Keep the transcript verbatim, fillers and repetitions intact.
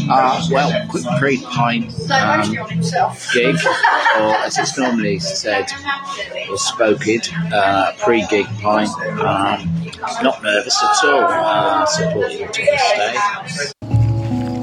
Uh, well, quick pre-pint um, gig, or as it's normally said or spoken, uh, pre-gig pint. Um, not nervous at all. Uh, supporting to this day.